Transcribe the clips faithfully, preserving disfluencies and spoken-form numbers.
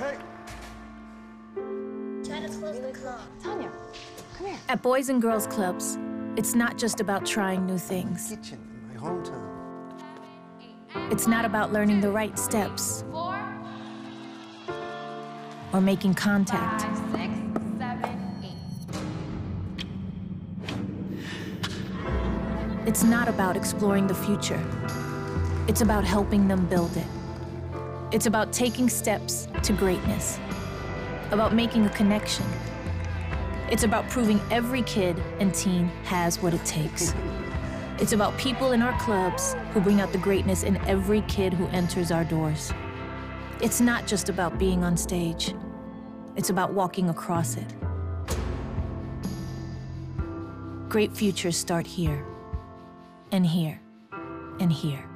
Hey! Try to close the club. Tanya, come here. At Boys and Girls Clubs, it's not just about trying new things. Kitchen in my hometown. It's not about learning the right steps Four, or making contact. five, six, seven, eight. It's not about exploring the future. It's about helping them build it. It's about taking steps to greatness, about making a connection. It's about proving every kid and teen has what it takes. It's about people in our clubs who bring out the greatness in every kid who enters our doors. It's not just about being on stage. It's about walking across it. Great futures start here, and here, and here.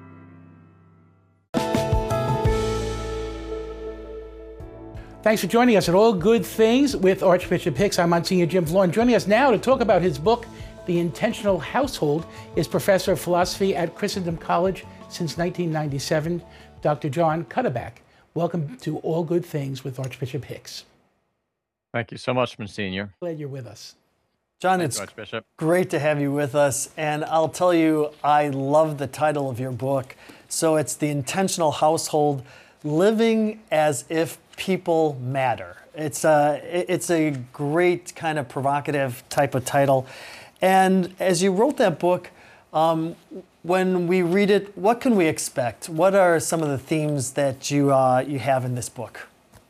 Thanks for joining us at All Good Things with Archbishop Hicks. I'm Monsignor Jim Vaughn. Joining us now to talk about his book, The Intentional Household, is Professor of Philosophy at Christendom College since nineteen ninety-seven, Doctor John Cuddeback. Welcome to All Good Things with Archbishop Hicks. Thank you so much, Monsignor. Glad you're with us. John, Thank it's you, Archbishop. great to have you with us. And I'll tell you, I love the title of your book. So it's The Intentional Household, Living as If People Matter. It's a, it's a great kind of provocative type of title. And as you wrote that book, um, when we read it, what can we expect? What are some of the themes that you, uh, you have in this book?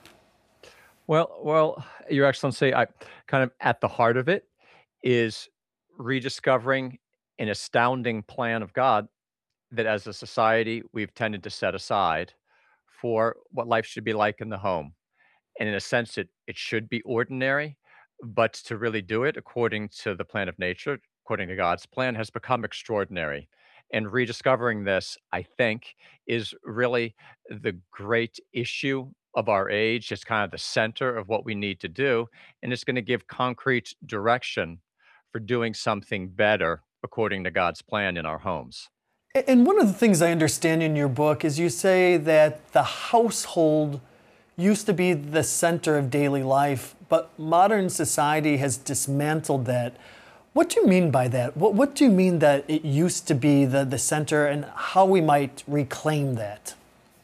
Well, well, Your Excellency, I kind of at the heart of it is rediscovering an astounding plan of God that as a society we've tended to set aside for what life should be like in the home. And in a sense, it, it should be ordinary, but to really do it according to the plan of nature, according to God's plan, has become extraordinary. And rediscovering this, I think, is really the great issue of our age. It's kind of the center of what we need to do. And it's going to give concrete direction for doing something better according to God's plan in our homes. And one of the things I understand in your book is you say that the household used to be the center of daily life, but modern society has dismantled that. What do you mean by that? What, what do you mean that it used to be the, the center, and how we might reclaim that?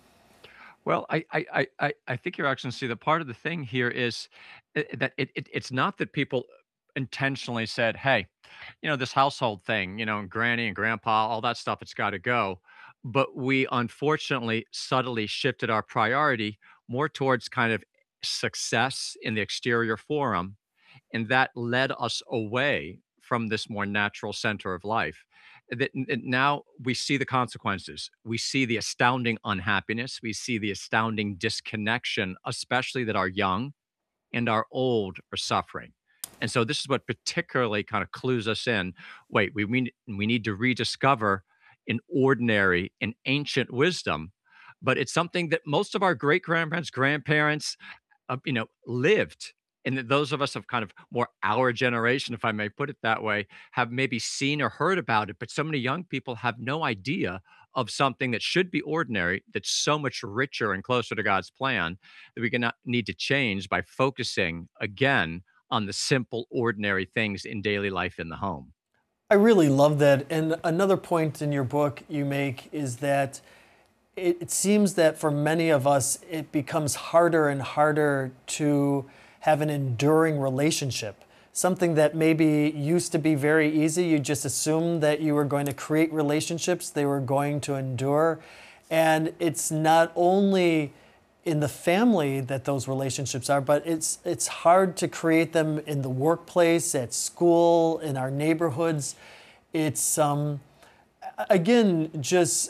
Well, I, I, I, I think, Your Excellency, the part of the thing here is uh, that it, it, it's not that people intentionally said, hey, you know, this household thing, you know, granny and grandpa, all that stuff, it's got to go. But we unfortunately subtly shifted our priority more towards kind of success in the exterior forum. And that led us away from this more natural center of life. That that now we see the consequences. We see the astounding unhappiness. We see the astounding disconnection, especially that our young and our old are suffering. And so this is what particularly kind of clues us in. Wait, we, we, we need to rediscover an ordinary and ancient wisdom, but it's something that most of our great-grandparents, grandparents, uh, you know, lived. And that those of us of kind of more our generation, if I may put it that way, have maybe seen or heard about it, but so many young people have no idea of something that should be ordinary, that's so much richer and closer to God's plan, that we're gonna need to change by focusing again on the simple, ordinary things in daily life in the home. I really love that. And another point in your book you make is that it, it seems that for many of us, it becomes harder and harder to have an enduring relationship. Something that maybe used to be very easy. You just assumed that you were going to create relationships, they were going to endure. And it's not only in the family that those relationships are, but it's it's hard to create them in the workplace, at school, in our neighborhoods. It's um, again just